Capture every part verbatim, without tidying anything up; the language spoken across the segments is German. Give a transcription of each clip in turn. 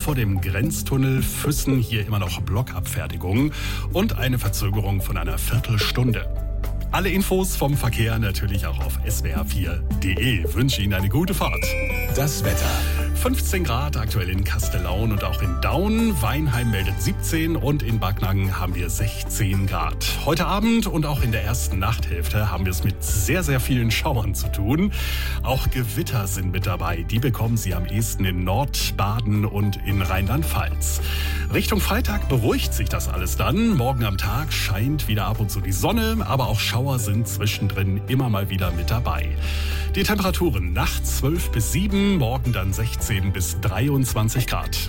vor dem Grenztunnel Füssen hier immer noch Blockabfertigung und eine Verzögerung von einer Viertelstunde. Alle Infos vom Verkehr natürlich auch auf s w r vier punkt d e. Wünsche Ihnen eine gute Fahrt. Das Wetter. fünfzehn Grad aktuell in Kastellaun und auch in Daun. Weinheim meldet siebzehn und in Backnang haben wir sechzehn Grad. Heute Abend und auch in der ersten Nachthälfte haben wir es mit sehr, sehr vielen Schauern zu tun. Auch Gewitter sind mit dabei. Die bekommen Sie am ehesten in Nordbaden und in Rheinland-Pfalz. Richtung Freitag beruhigt sich das alles dann. Morgen am Tag scheint wieder ab und zu die Sonne, aber auch Schauer sind zwischendrin immer mal wieder mit dabei. Die Temperaturen nachts zwölf bis sieben, morgen dann sechzehn bis dreiundzwanzig Grad.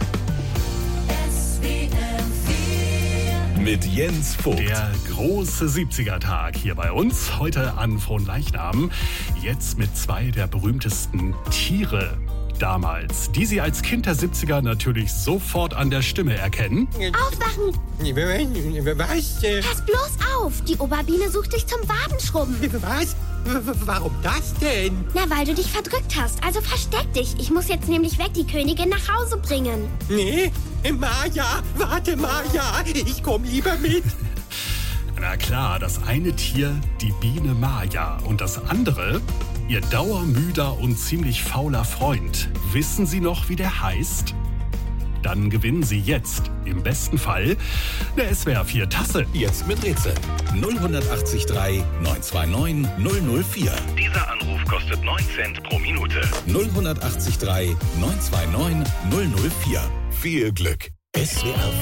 Mit Jens Vogt. Der große siebziger-Tag hier bei uns. Heute an Fronleichnam. Jetzt mit zwei der berühmtesten Tiere damals, die Sie als Kind der siebziger natürlich sofort an der Stimme erkennen. Aufwachen! Was? Pass bloß auf! Die Oberbiene sucht dich zum Wabenschrubben. Was? Warum das denn? Na, weil du dich verdrückt hast. Also versteck dich. Ich muss jetzt nämlich weg die Königin nach Hause bringen. Nee, Maja, warte Maja, ich komm lieber mit. Na klar, das eine Tier, die Biene Maja, und das andere, ihr dauermüder und ziemlich fauler Freund. Wissen Sie noch, wie der heißt? Dann gewinnen Sie jetzt, im besten Fall, eine S W R vier Tasse. Jetzt mit Rätsel. null acht drei neun zwei neun null null vier. Dieser Anruf kostet neun Cent pro Minute. null acht drei neun zwei neun null null vier. Viel Glück. S W R